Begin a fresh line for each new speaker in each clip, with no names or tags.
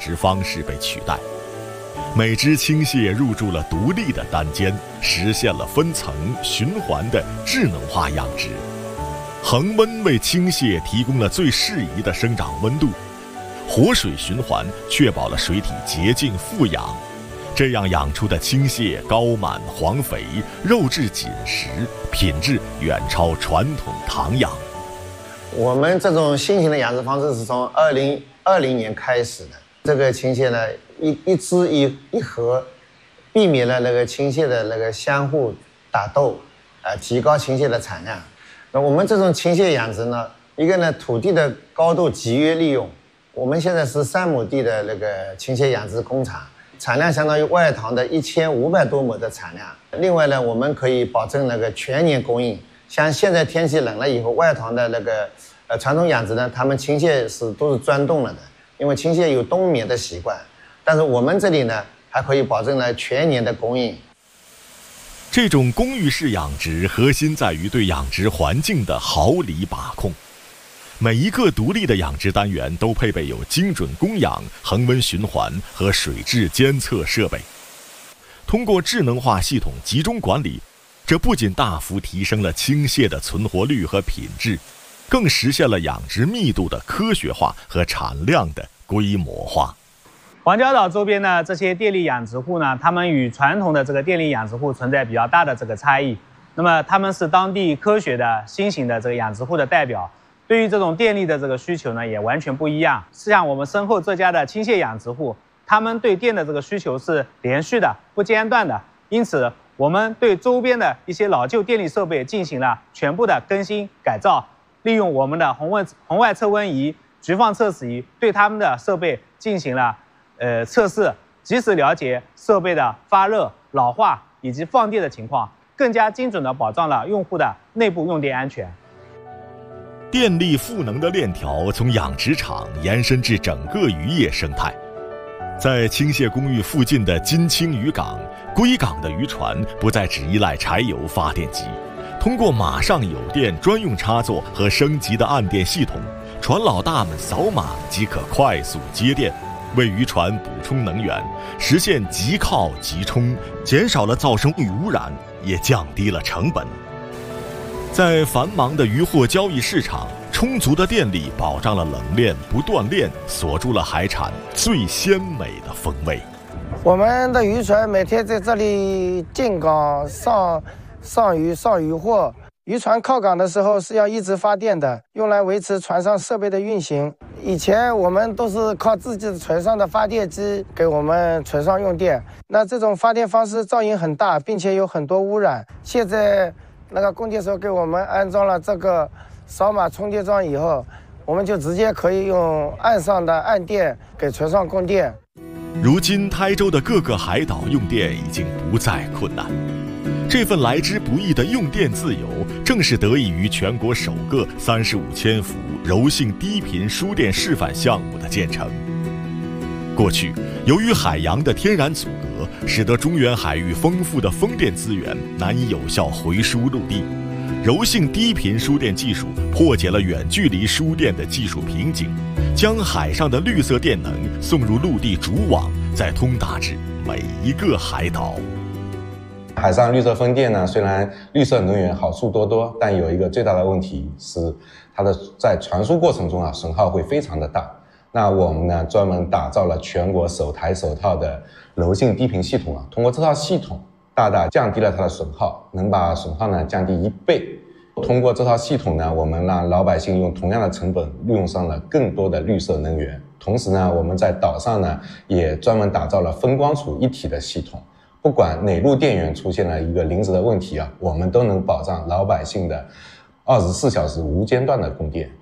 殖方式被取代。每只青蟹入住了独立的单间，实现了分层循环的智能化养殖。恒温为青蟹提供了最适宜的生长温度，活水循环确保了水体洁净富养。这样养出的青蟹高满黄肥，肉质紧实，品质远超传统塘养。
我们这种新型的养殖方式是从2020年开始的。这个青蟹呢，一只一盒，避免了那个青蟹的那个相互打斗，提高青蟹的产量。那我们这种青蟹养殖呢，一个呢土地的高度集约利用，我们现在是3亩地的那个青蟹养殖工厂，产量相当于外塘的1500多亩的产量。另外呢，我们可以保证那个全年供应。像现在天气冷了以后，外塘的那个传统养殖呢，他们青蟹都是钻洞了的，因为青蟹有冬眠的习惯。但是我们这里呢，还可以保证了全年的供应。
这种公寓式养殖核心在于对养殖环境的毫厘把控。每一个独立的养殖单元都配备有精准供氧、恒温循环和水质监测设备。通过智能化系统集中管理，这不仅大幅提升了青蟹的存活率和品质，更实现了养殖密度的科学化和产量的规模化。
黄礁岛周边呢，这些电力养殖户呢，他们与传统的这个电力养殖户存在比较大的这个差异。那么他们是当地科学的新型的这个养殖户的代表，对于这种电力的这个需求呢，也完全不一样。像我们身后这家的青蟹养殖户，他们对电的这个需求是连续的、不间断的，因此我们对周边的一些老旧电力设备进行了全部的更新改造，利用我们的红外测温仪、局放测试仪对他们的设备进行了测试，及时了解设备的发热、老化以及放电的情况，更加精准地保障了用户的内部用电安全。
电力赋能的链条从养殖场延伸至整个渔业生态。在青蟹公寓附近的金青渔港，归港的渔船不再只依赖柴油发电机，通过马上有电专用插座和升级的岸电系统，船老大们扫码即可快速接电，为渔船补充能源，实现即靠即充，减少了噪声与污染，也降低了成本。在繁忙的渔获交易市场，充足的电力保障了冷链不断链，锁住了海产最鲜美的风味。
我们的渔船每天在这里进港上渔货。渔船靠港的时候是要一直发电的，用来维持船上设备的运行。以前我们都是靠自己的船上的发电机给我们船上用电，那这种发电方式噪音很大，并且有很多污染。现在那个供电所给我们安装了这个扫码充电桩以后，我们就直接可以用岸上的岸电给船上供电。
如今台州的各个海岛用电已经不再困难，这份来之不易的用电自由，正是得益于全国首个35千伏柔性低频输电示范项目的建成。过去，由于海洋的天然阻隔，使得中原海域丰富的风电资源难以有效回输陆地。柔性低频输电技术破解了远距离输电的技术瓶颈，将海上的绿色电能送入陆地主网，再通达至每一个海岛。
海上绿色风电呢，虽然绿色能源好处多多，但有一个最大的问题是它的在传输过程中损耗会非常的大。那我们呢专门打造了全国首套的柔性低频系统通过这套系统大大降低了它的损耗，能把损耗呢降低1倍。通过这套系统呢，我们让老百姓用同样的成本用上了更多的绿色能源。同时呢，我们在岛上呢也专门打造了分光储一体的系统，不管哪路电源出现了一个临时的问题我们都能保障老百姓的24小时无间断的供电。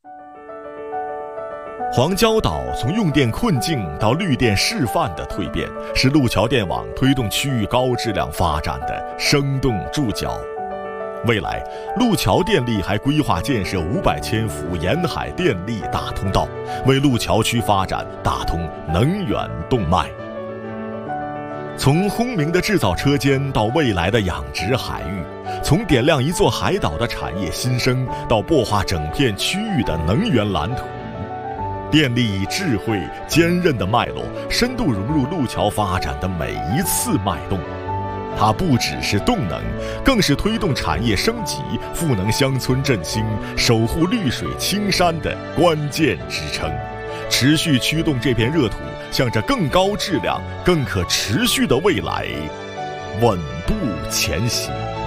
黄礁岛从用电困境到绿电示范的蜕变，是路桥电网推动区域高质量发展的生动注脚。未来，路桥电力还规划建设500千伏沿海电力大通道，为路桥区发展打通能源动脉。从轰鸣的制造车间到未来的养殖海域，从点亮一座海岛的产业新生到擘画整片区域的能源蓝图， 电力以智慧、坚韧的脉络，深度融入路桥发展的每一次脉动。它不只是动能，更是推动产业升级、赋能乡村振兴、守护绿水青山的关键支撑，持续驱动这片热土向着更高质量、更可持续的未来稳步前行。